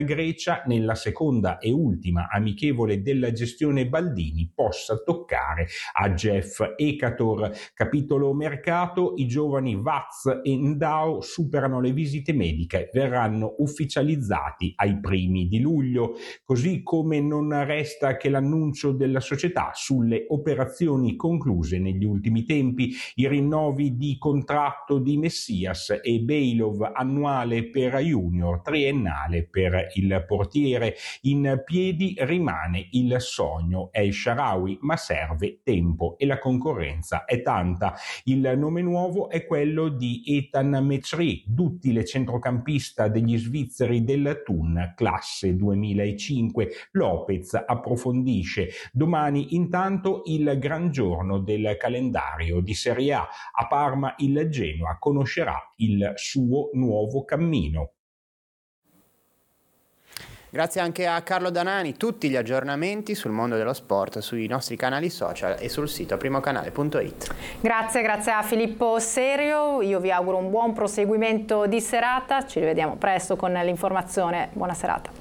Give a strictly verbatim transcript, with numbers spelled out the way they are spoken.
Grecia nella seconda e ultima amichevole della gestione Baldini possa toccare a Jeff Ekator. Capitolo mercato: i giovani Vaz e Ndao superano le visite mediche, verranno ufficializzati ai primi di luglio, così come non resta che l'annuncio della società sulle operazioni concluse negli ultimi tempi, i rinnovi di contratto di Messias e Beilov annuale per Junior, triennale per il portiere. In piedi rimane il sogno El Shaarawy, ma serve tempo e la concorrenza è tanta. Il nome nuovo è quello di Ethan Mechri, duttile centrocampista degli svizzeri del Thun, classe duemilacinque. Lopez approfondisce. Domani intanto il gran giorno del calendario di Serie A. A Parma il Genoa conoscerà il suo nuovo cammino. Grazie anche a Carlo Danani. Tutti gli aggiornamenti sul mondo dello sport sui nostri canali social e sul sito primocanale punto it. Grazie, grazie a Filippo Serio. Io vi auguro un buon proseguimento di serata. Ci rivediamo presto con l'informazione. Buona serata.